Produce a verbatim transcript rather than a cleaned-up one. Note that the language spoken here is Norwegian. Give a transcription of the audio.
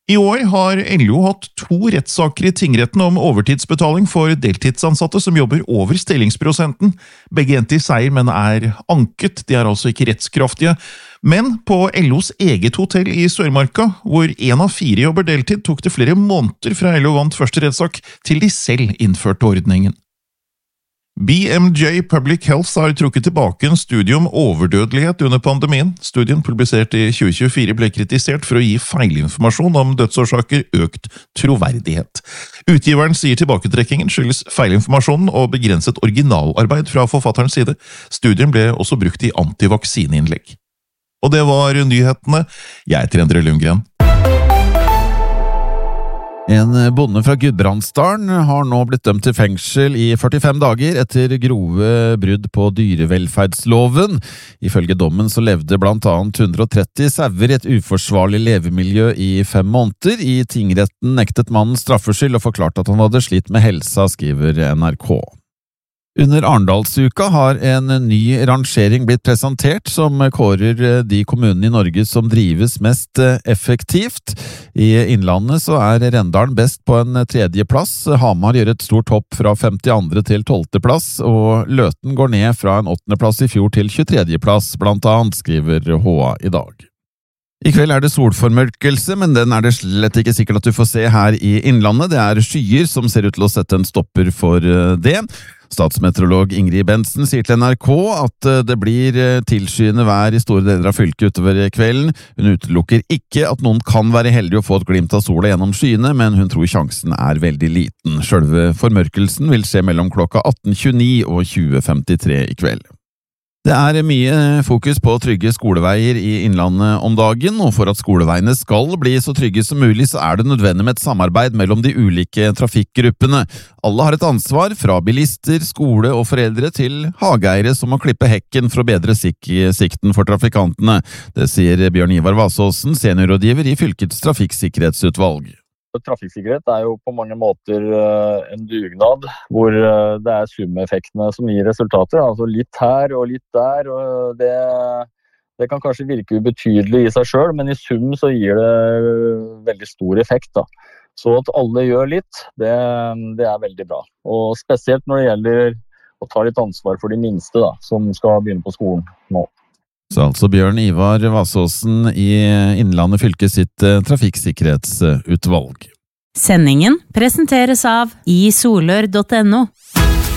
I år har L O hatt to rettssaker i tingretten om overtidsbetaling for deltidsansatte som jobber over stillingsprosenten. Begge endte i seier, men er anket, de er altså ikke rettskraftige. Men på L Os eget hotell i Sørmarka, hvor en av fire jobber deltid, tok det flere måneder fra L O vant første rettssak til de selv innførte ordningen. B M J Public Health har trukket tilbake en studie om overdødelighet under pandemien. Studien publisert i tjue tjuefire ble kritisert for å gi feilinformasjon om dødsårsaker økt troverdighet. Utgiveren sier tilbaketrekkingen skyldes feilinformasjonen og begrenset originalarbeid fra forfatterens side. Studien ble også brukt i antivaksineinnlegg. Og det var nyhetene. Jeg heter Endre Lundgren. En bonde fra Gudbrandsdalen har nå blitt dømt til fengsel i førtifem dager etter grove brudd på dyrevelferdsloven. Ifølge dommen så levde blant annet hundre og tretti sauer i et uforsvarlig levemiljø i fem måneder. I tingretten nektet mannen straffskyld og forklarte at han hadde slitt med helsa, skriver N R K. Under Arendalsuka har en ny rangering blitt presentert som kårer de kommunene i Norge som drives mest effektivt. I Innlandet så er Rendalen best på en tredje plass, Hamar gjør et stort hopp fra femtiandre til tolvte plass, og Løten går ned fra en åttende plass i fjor til tjuetredje plass, blant annet, skriver H A i dag. I kveld er det solformørkelse, men den er det slett ikke sikkert at du får se her i Innlandet. Det er skyer som ser ut til å sette en stopper for det. Statsmeteorolog Ingrid Bensen sier til N R K at det blir tilskyende vær i store deler av fylket utover kvelden. Hun utelukker ikke at noen kan være heldig å få et glimt av sola gjennom skyene, men hun tror sjansen er veldig liten. Selve formørkelsen vil skje mellom klokka atten tjueni og tjue femtitre i kveld. Det er mye fokus på trygge skoleveier i Innlandet om dagen, og for at skoleveiene skal bli så trygge som mulig, så er det nødvendig med et samarbeid mellom de ulike trafikkgruppene. Alle har et ansvar, fra bilister, skole og foreldre til hageeiere som må klippe hekken for å bedre sik- sikten for trafikantene. Det sier Bjørn Ivar Vasåsen, seniorrådgiver i fylkets trafikksikkerhetsutvalg. Trafikksikkerhet er jo på mange måter en dugnad, hvor det er sumeffektene som gir resultater. Altså litt her og litt der, og det, det kan kanskje virke ubetydelig i seg selv, men i sum så gir det veldig stor effekt, da. Så at alle gjør litt, det, det er veldig bra. Og spesielt når det gjelder å ta litt ansvar for de minste, da, som skal begynne på skolen nå. Så altså Bjørn Ivar Vasåsen i Innlandet fylke sitt trafikksikkerhetsutvalg. Sendingen presenteres av i solør punktum no.